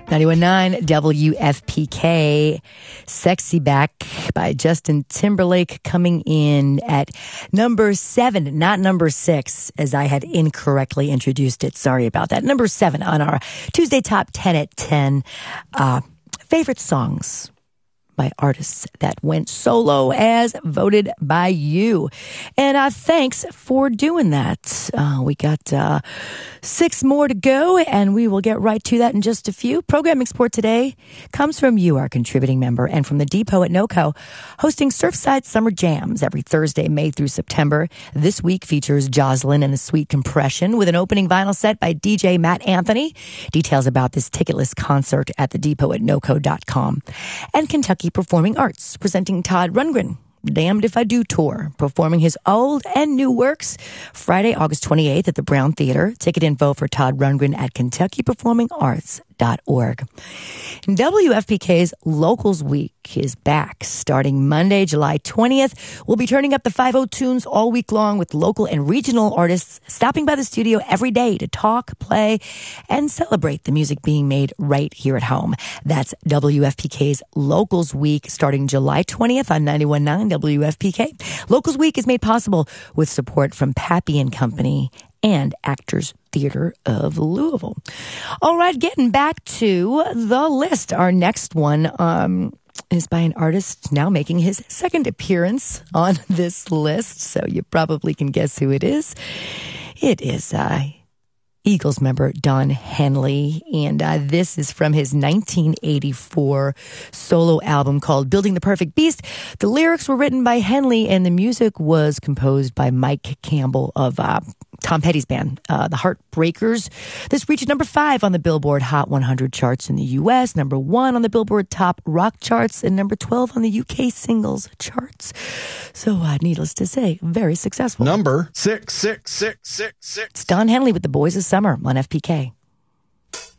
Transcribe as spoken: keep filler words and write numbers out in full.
ninety-one point nine W F P K, Sexy Back by Justin Timberlake, coming in at number seven, not number six, as I had incorrectly introduced it. Sorry about that. Number seven on our Tuesday Top ten at ten. Uh, favorite songs by artists that went solo as voted by you. And uh, thanks for doing that. Uh, we got uh, six more to go, and we will get right to that in just a few. Programming support today comes from you, our contributing member, and from the Depot at NOCO, hosting Surfside Summer Jams every Thursday, May through September. This week features Jocelyn and the Sweet Compression with an opening vinyl set by D J Matt Anthony. Details about this ticketless concert at the depot at noco dot com. And Kentucky Performing Arts, presenting Todd Rundgren, Damned If I Do Tour, performing his old and new works Friday, August twenty-eighth at the Brown Theater. Ticket info for Todd Rundgren at kentucky performing arts dot org. W F P K's Locals Week is back starting Monday, July twentieth. We'll be turning up the five oh tunes all week long with local and regional artists stopping by the studio every day to talk, play, and celebrate the music being made right here at home. That's W F P K's Locals Week starting July twentieth on ninety-one point nine W F P K. Locals Week is made possible with support from Pappy and Company and Actors Theater of Louisville. All right, getting back to the list. Our next one um, is by an artist now making his second appearance on this list, so you probably can guess who it is. It is uh, Eagles member Don Henley, and uh, this is from his nineteen eighty-four solo album called Building the Perfect Beast. The lyrics were written by Henley, and the music was composed by Mike Campbell of uh, Tom Petty's band, uh, the Heartbreakers. This reached number five on the Billboard Hot one hundred charts in the U S, number one on the Billboard Top Rock charts, and number twelve on the U K singles charts. So, uh, needless to say, very successful. Number six, six, six, six, six. It's Don Henley with The Boys of Summer on F P K.